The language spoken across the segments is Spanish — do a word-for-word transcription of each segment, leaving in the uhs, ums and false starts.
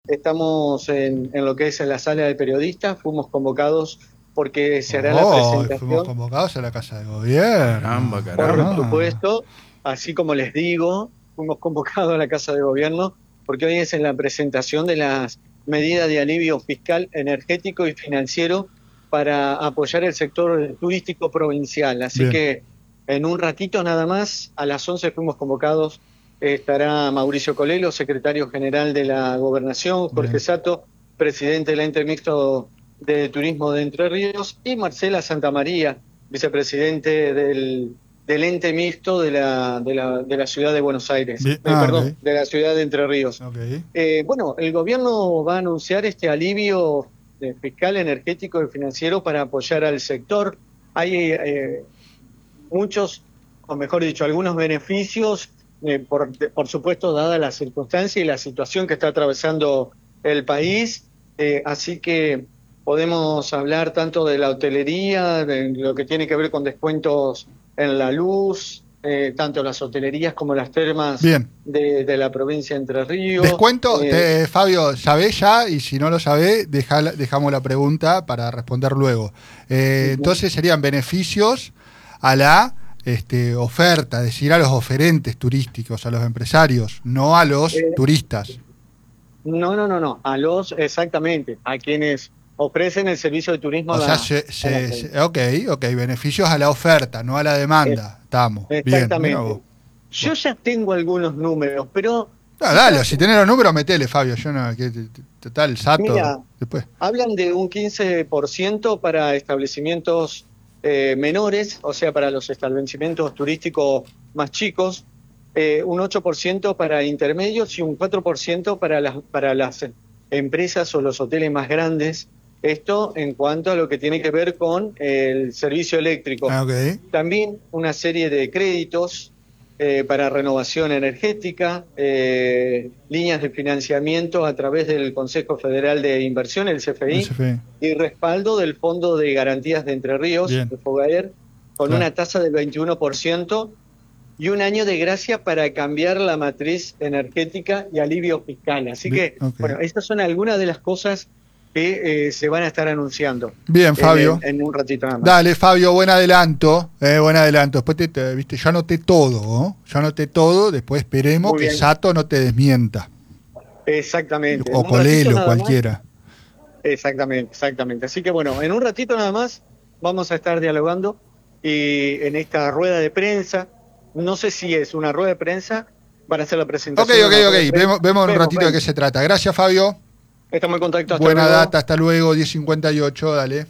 estamos en, en lo que es en la sala de periodistas, fuimos convocados porque se hará la Oh, presentación. fuimos convocados a la Casa de Gobierno. Caramba, Por caramba. supuesto, así como les digo, fuimos convocados a la Casa de Gobierno porque hoy es en la presentación de las medidas de alivio fiscal, energético y financiero para apoyar el sector turístico provincial. Así Bien. que en un ratito nada más, a las once fuimos convocados, eh, estará Mauricio Colelo, secretario general de la Gobernación, Jorge Bien. Sato, presidente del ente mixto de Turismo de Entre Ríos, y Marcela Santamaría, vicepresidente del, del ente mixto de la, de, la, de la ciudad de Buenos Aires, Bien. eh, Ah, perdón, ok. de la ciudad de Entre Ríos. Okay. Eh, bueno, el gobierno va a anunciar este alivio eh, fiscal, energético y financiero para apoyar al sector. Hay eh, muchos, o mejor dicho, algunos beneficios, eh, por, por supuesto, dada la circunstancia y la situación que está atravesando el país, eh, así que podemos hablar tanto de la hotelería, de lo que tiene que ver con descuentos en la luz, eh, tanto las hotelerías como las termas Bien. de, de la provincia de Entre Ríos. Descuento, eh, te, Fabio, ¿sabés ya? Y si no lo sabés, dejá, dejamos la pregunta para responder luego. Eh, entonces serían beneficios a la este, oferta, es decir, a los oferentes turísticos, a los empresarios, no a los Eh, turistas. No, no, no, no, a los, exactamente, a quienes ofrecen el servicio de turismo. O a sea, la- se, a la se, gente. se- ok, ok, beneficios a la oferta, no a la demanda. Estamos. Bien, mirá Exactamente. vos. Yo ya tengo algunos números, pero No, dale, si tenés los números, metele, Fabio. Yo no, que, total, Sato. Mira, Después. hablan de un quince por ciento para establecimientos eh, menores, o sea, para los establecimientos turísticos más chicos, eh, un ocho por ciento para intermedios y un cuatro por ciento para las, para las empresas o los hoteles más grandes. Esto en cuanto a lo que tiene que ver con el servicio eléctrico. Ah, ok. También una serie de créditos eh, para renovación energética, eh, líneas de financiamiento a través del Consejo Federal de Inversión, el C F I, S F I. y respaldo del Fondo de Garantías de Entre Ríos, Bien. el FOGAER, con Claro. una tasa del veintiuno por ciento y un año de gracia para cambiar la matriz energética y alivio fiscal. Así Bien, que, ok. bueno, estas son algunas de las cosas que eh, se van a estar anunciando. Bien, Fabio. En, en un ratito nada más. Dale, Fabio, buen adelanto. Eh, buen adelanto. Después te, te- viste, yo anoté todo, ¿no? Yo anoté todo. Después esperemos Muy que bien. Sato no te desmienta. Exactamente. O En un ratito Colelo, nada más. cualquiera. Exactamente, exactamente. Así que bueno, en un ratito nada más vamos a estar dialogando y en esta rueda de prensa, no sé si es una rueda de prensa, van a hacer la Ok, presentación. ok, de una rueda de ok. prensa. Vemos, vemos en un ratito de qué vemos. se trata. Gracias, Fabio. Estamos en contacto. Hasta Buena luego. data, hasta luego. diez cincuenta y ocho, dale.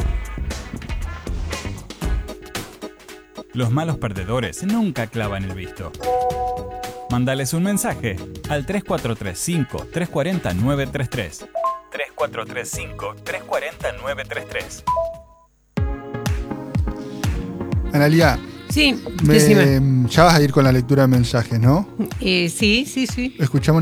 Los malos perdedores nunca clavan el visto. Mándales un mensaje al tres cuatro tres cinco, tres cuatro cero, nueve tres tres. tres cuatro tres cinco, tres cuatro cero, nueve tres tres. Analia, Sí, me- decime. ya vas a ir con la lectura de mensajes, ¿no? Eh, sí, sí, sí. Escuchamos